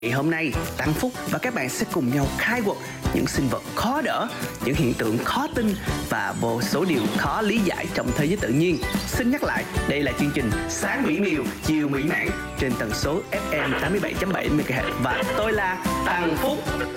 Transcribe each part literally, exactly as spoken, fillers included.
Thì hôm nay Tăng Phúc và các bạn sẽ cùng nhau khai quật những sinh vật khó đỡ, những hiện tượng khó tin và vô số điều khó lý giải trong thế giới tự nhiên. Xin nhắc lại, đây là chương trình Sáng Mỹ Miều, Chiều Mỹ Mãn trên tần số ép em tám mươi bảy chấm bảy mê ga héc và tôi là Tăng Phúc.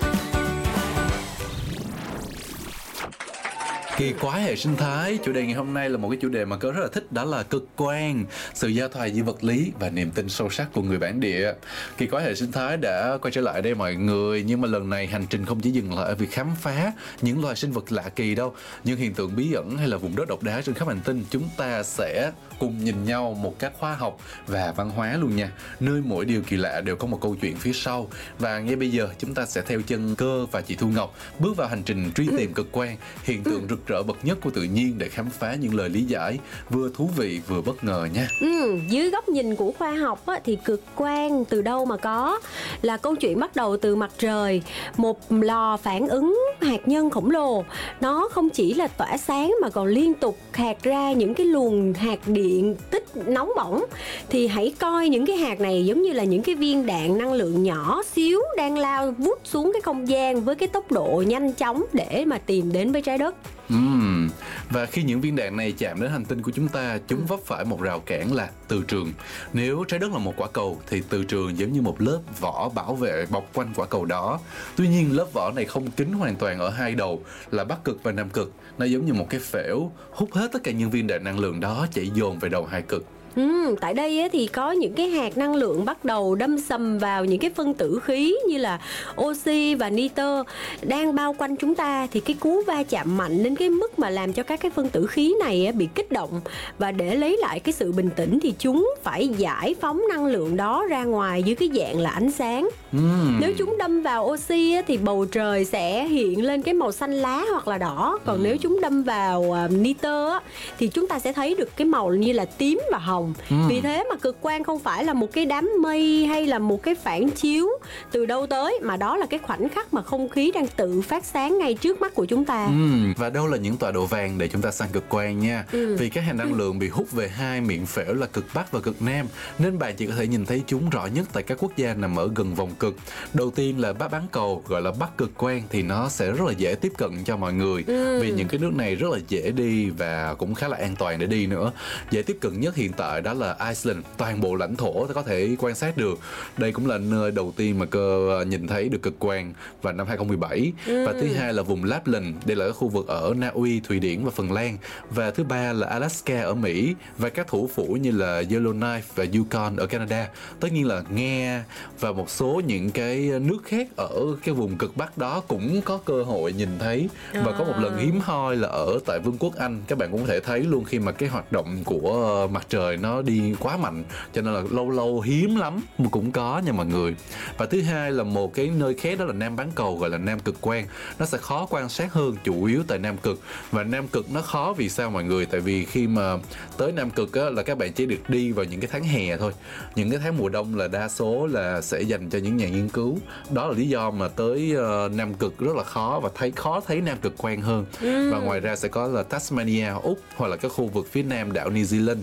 Kỳ quái hệ sinh thái, chủ đề ngày hôm nay là một cái chủ đề mà cơ rất là thích, đó là cực quan, sự giao thoa giữa vật lý và niềm tin sâu sắc của người bản địa. Kỳ quái hệ sinh thái đã quay trở lại đây mọi người, nhưng mà lần này hành trình không chỉ dừng lại ở việc khám phá những loài sinh vật lạ kỳ đâu, những hiện tượng bí ẩn hay là vùng đất độc đáo trên khắp hành tinh. Chúng ta sẽ cùng nhìn nhau một cách khoa học và văn hóa luôn nha, nơi mỗi điều kỳ lạ đều có một câu chuyện phía sau. Và ngay bây giờ chúng ta sẽ theo chân Cơ và chị Thu Ngọc bước vào hành trình truy tìm cực quan, hiện tượng rực rỡ bậc nhất của tự nhiên để khám phá những lời lý giải vừa thú vị vừa bất ngờ nha. Ừ, dưới góc nhìn của khoa học á, thì cực quang từ đâu mà có, là câu chuyện bắt đầu từ mặt trời, một lò phản ứng hạt nhân khổng lồ. Nó không chỉ là tỏa sáng mà còn liên tục hạt ra những cái luồng hạt điện tích nóng bỏng. Thì hãy coi những cái hạt này giống như là những cái viên đạn năng lượng nhỏ xíu đang lao vút xuống cái không gian với cái tốc độ nhanh chóng để mà tìm đến với trái đất. Uhm, và khi những viên đạn này chạm đến hành tinh của chúng ta, chúng vấp phải một rào cản là từ trường. Nếu trái đất là một quả cầu thì từ trường giống như một lớp vỏ bảo vệ bọc quanh quả cầu đó. Tuy nhiên lớp vỏ này không kín hoàn toàn ở hai đầu là Bắc Cực và Nam Cực. Nó giống như một cái phễu hút hết tất cả những viên đạn năng lượng đó chạy dồn về đầu hai cực. Ừ, tại đây á, thì có những cái hạt năng lượng bắt đầu đâm sầm vào những cái phân tử khí như là oxy và nitơ đang bao quanh chúng ta. Thì cái cú va chạm mạnh đến cái mức mà làm cho các cái phân tử khí này á, bị kích động. Và để lấy lại cái sự bình tĩnh thì chúng phải giải phóng năng lượng đó ra ngoài dưới cái dạng là ánh sáng. uhm. Nếu chúng đâm vào oxy á, thì bầu trời sẽ hiện lên cái màu xanh lá hoặc là đỏ. Còn nếu chúng đâm vào uh, nitơ á, thì chúng ta sẽ thấy được cái màu như là tím và hồng. Ừ. Vì thế mà cực quang không phải là một cái đám mây hay là một cái phản chiếu từ đâu tới, mà đó là cái khoảnh khắc mà không khí đang tự phát sáng ngay trước mắt của chúng ta. Ừ. Và đâu là những tọa độ vàng để chúng ta săn cực quang nha. ừ. Vì các hạt năng lượng bị hút về hai miệng phễu là cực Bắc và cực Nam, nên bạn chỉ có thể nhìn thấy chúng rõ nhất tại các quốc gia nằm ở gần vòng cực. Đầu tiên là Bắc bán cầu, gọi là Bắc cực quang, thì nó sẽ rất là dễ tiếp cận cho mọi người. ừ. Vì những cái nước này rất là dễ đi và cũng khá là an toàn để đi nữa. Dễ tiếp cận nhất hiện tại đó là Iceland, toàn bộ lãnh thổ có thể quan sát được. Đây cũng là nơi đầu tiên mà Cơ nhìn thấy được cực quang vào năm hai không một bảy. ừ. Và thứ hai là vùng Lapland, đây là khu vực ở Na Uy, Thụy Điển và Phần Lan. Và thứ ba là Alaska ở Mỹ và các thủ phủ như là Yellowknife và Yukon ở Canada. Tất nhiên là Nga và một số những cái nước khác ở cái vùng cực Bắc đó cũng có cơ hội nhìn thấy. Và có một lần hiếm hoi là ở tại Vương quốc Anh, các bạn cũng có thể thấy luôn, khi mà cái hoạt động của mặt trời nó đi quá mạnh, cho nên là lâu lâu hiếm lắm mà cũng có nha mọi người. Và thứ hai là một cái nơi khác, đó là Nam bán cầu, gọi là Nam cực quang. Nó sẽ khó quan sát hơn, chủ yếu tại Nam cực. Và Nam cực nó khó vì sao mọi người? Tại vì khi mà tới Nam cực á, là các bạn chỉ được đi vào những cái tháng hè thôi. Những cái tháng mùa đông là đa số là sẽ dành cho những nhà nghiên cứu. Đó là lý do mà tới uh, Nam cực rất là khó và thấy khó thấy Nam cực quang hơn. ừ. Và ngoài ra sẽ có là Tasmania, Úc, hoặc là các khu vực phía nam đảo New Zealand.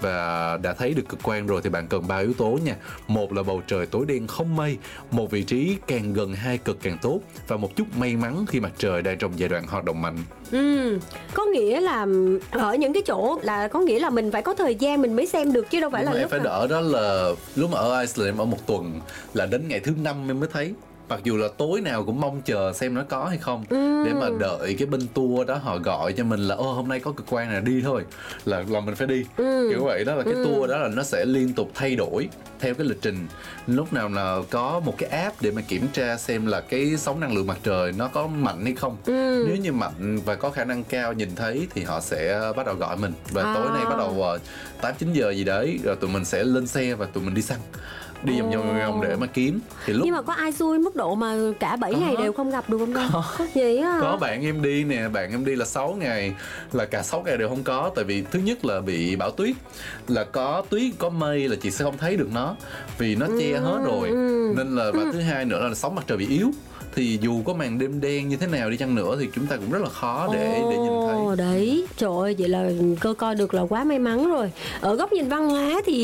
Và đã thấy được cực quang rồi thì bạn cần ba yếu tố nha. Một là bầu trời tối đen không mây, một vị trí càng gần hai cực càng tốt, và một chút may mắn khi mặt trời đang trong giai đoạn hoạt động mạnh. Ừ, có nghĩa là ở những cái chỗ là có nghĩa là mình phải có thời gian mình mới xem được chứ đâu phải. Nhưng là em lúc phải nào... đợi đó là lúc mà ở Iceland em ở một tuần, là đến ngày thứ năm em mới thấy. Mặc dù là tối nào cũng mong chờ xem nó có hay không, ừ. để mà đợi cái bên tour đó họ gọi cho mình là ô hôm nay có cực quang này đi thôi, là là mình phải đi. ừ. Kiểu vậy đó, là cái ừ. tour đó là nó sẽ liên tục thay đổi theo cái lịch trình. Lúc nào nào có một cái app để mà kiểm tra xem là cái sóng năng lượng mặt trời nó có mạnh hay không. ừ. Nếu như mạnh và có khả năng cao nhìn thấy thì họ sẽ bắt đầu gọi mình. Và à. tối nay bắt đầu tám chín giờ gì đấy, rồi tụi mình sẽ lên xe và tụi mình đi săn, đi vòng vòng vòng để mà kiếm. Thì lúc... Nhưng mà có ai xui mức độ mà cả bảy ngày đều không gặp được không đâu? Có. Vậy á? Có bạn em đi nè, bạn em đi là sáu ngày, là cả sáu ngày đều không có. Tại vì thứ nhất là bị bão tuyết, là có tuyết có mây là chị sẽ không thấy được nó, vì nó che hết rồi. Nên là, và thứ hai nữa là sóng mặt trời bị yếu, thì dù có màn đêm đen như thế nào đi chăng nữa thì chúng ta cũng rất là khó để để nhìn thấy. Đấy, trời ơi, vậy là Cơ coi được là quá may mắn rồi. Ở góc nhìn văn hóa thì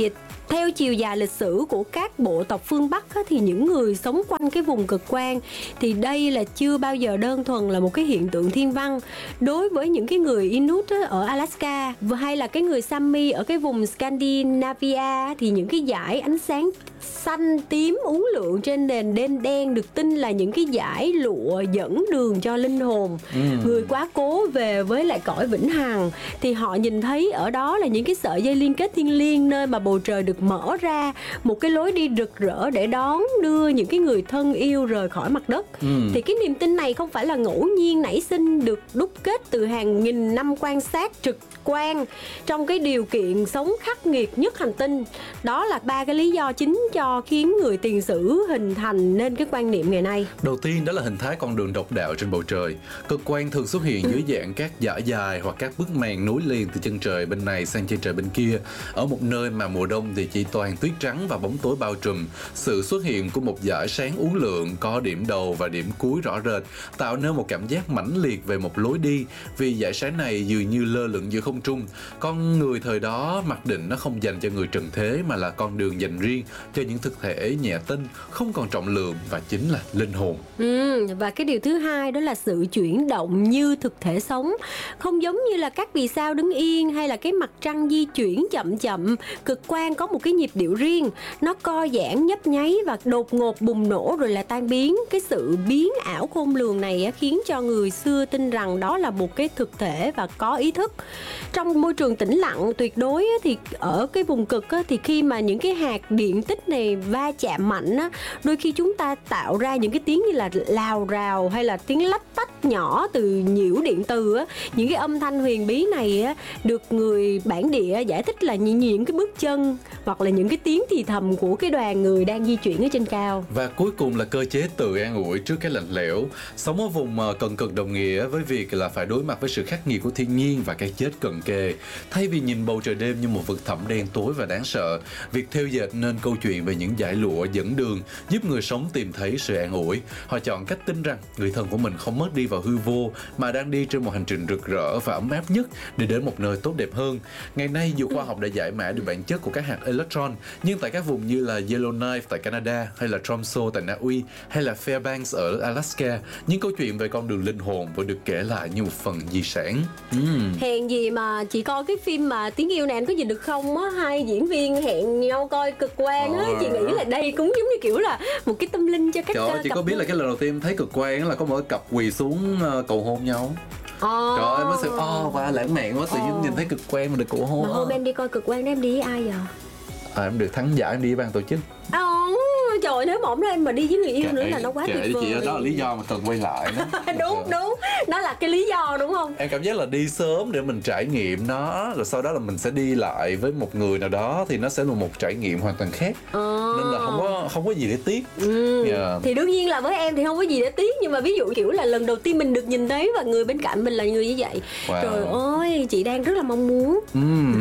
Theo chiều dài lịch sử của các bộ tộc phương Bắc á, thì những người sống quanh cái vùng cực quang thì đây là chưa bao giờ đơn thuần là một cái hiện tượng thiên văn. Đối với những cái người Inuit á, ở Alaska hay là cái người Sami ở cái vùng Scandinavia thì những cái dải ánh sáng xanh tím uốn lượn trên nền đen đen được tin là những cái dải lụa dẫn đường cho linh hồn ừ. người quá cố về với lại cõi vĩnh hằng. Thì họ nhìn thấy ở đó là những cái sợi dây liên kết thiêng liêng, nơi mà bầu trời được mở ra một cái lối đi rực rỡ để đón đưa những cái người thân yêu rời khỏi mặt đất. ừ. Thì cái niềm tin này không phải là ngẫu nhiên nảy sinh, được đúc kết từ hàng nghìn năm quan sát trực quan trong cái điều kiện sống khắc nghiệt nhất hành tinh. Đó là ba cái lý do chính cho khiến người tiền sử hình thành nên cái quan niệm ngày nay. Đầu tiên đó là hình thái con đường độc đạo trên bầu trời. Cực quang thường xuất hiện dưới dạng các dải dài hoặc các bức màn nối liền từ chân trời bên này sang chân trời bên kia. Ở một nơi mà mùa đông thì chỉ toàn tuyết trắng và bóng tối bao trùm, sự xuất hiện của một dải sáng uốn lượn có điểm đầu và điểm cuối rõ rệt tạo nên một cảm giác mãnh liệt về một lối đi, vì dải sáng này dường như lơ lửng giữa không trung. Con người thời đó mặc định nó không dành cho người trần thế mà là con đường dành riêng cho những thực thể nhẹ tinh, không còn trọng lượng, và chính là linh hồn. Ừ, và cái điều thứ hai đó là sự chuyển động như thực thể sống, không giống như là các vì sao đứng yên hay là cái mặt trăng di chuyển chậm chậm. Cực quang có một cái nhịp điệu riêng, nó co giãn nhấp nháy và đột ngột bùng nổ rồi lại tan biến. Cái sự biến ảo khôn lường này khiến cho người xưa tin rằng đó là một cái thực thể và có ý thức. Trong môi trường tĩnh lặng tuyệt đối thì ở cái vùng cực thì khi mà những cái hạt điện tích này va chạm mạnh á, đôi khi chúng ta tạo ra những cái tiếng như là lào rào hay là tiếng lách tách nhỏ từ nhiễu điện từ á. Những cái âm thanh huyền bí này á, được người bản địa giải thích là những, những cái bước chân hoặc là những cái tiếng thì thầm của cái đoàn người đang di chuyển ở trên cao. Và cuối cùng là cơ chế tự an ủi trước cái lạnh lẽo. Sống ở vùng cận cực đồng nghĩa với việc là phải đối mặt với sự khắc nghiệt của thiên nhiên và cái chết cận kề. Thay vì nhìn bầu trời đêm như một vực thẳm đen tối và đáng sợ, việc thêu dệt nên câu chuyện về những dải lụa dẫn đường giúp người sống tìm thấy sự an ủi. Họ chọn cách tin rằng người thân của mình không mất đi vào hư vô mà đang đi trên một hành trình rực rỡ và ấm áp nhất để đến một nơi tốt đẹp hơn. Ngày nay dù khoa học đã giải mã được bản chất của các hạt electron, nhưng tại các vùng như là Yellowknife tại Canada hay là Tromsø tại Na Uy hay là Fairbanks ở Alaska, những câu chuyện về con đường linh hồn vẫn được kể lại như một phần di sản. uhm. Hèn gì mà chị coi cái phim mà Tiếng Yêu Này Anh Có Gì Được Không á, hai diễn viên hẹn nhau coi cực quang á. Chị nghĩ là đây cũng giống như kiểu là một cái tâm linh cho các Trời ơi, chị có biết là cái lần đầu tiên em thấy cực quang là có một cặp quỳ xuống cầu hôn nhau. Oh. Trời ơi, mới sự oh, wow, lãng mạn quá, tự nhiên oh. nhìn thấy cực quang mà được cầu hôn. Mà hôm em đi coi cực quang đó em đi với ai vậy? À, em được thắng giải, em đi với ban tổ chức. Oh, trời ơi, nếu mà ổng em mà đi với người yêu kệ, nữa là nó quá tuyệt vời. Chị đó là lý do mà cần quay lại đó. Đúng đúng, đó là cái lý do đúng không? Em cảm giác là đi sớm để mình trải nghiệm nó, rồi sau đó là mình sẽ đi lại với một người nào đó thì nó sẽ là một trải nghiệm hoàn toàn khác. À. Nên là không có không có gì để tiếc. Ừ. Yeah. Thì đương nhiên là với em thì không có gì để tiếc, nhưng mà ví dụ kiểu là lần đầu tiên mình được nhìn thấy và người bên cạnh mình là người như vậy. Wow. Trời ơi, chị đang rất là mong muốn. Mm.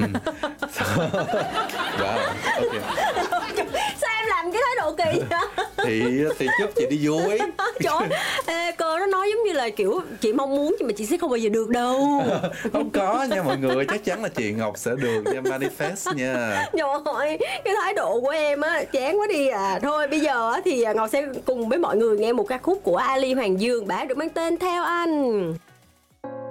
Wow. Okay. Sao em làm cái thái độ kỳ vậy? thì thì chúc chị đi vui. Trời ơi, cô nó nói giống như là kiểu chị mong muốn nhưng mà chị sẽ không bao giờ được đâu. Không có nha mọi người, chắc chắn là chị Ngọc sẽ được nha, manifest nha. Trời ơi, cái thái độ của em á chán quá đi à. Thôi bây giờ thì Ngọc sẽ cùng với mọi người nghe một ca khúc của Ali Hoàng Dương, bả được mang tên Theo Anh.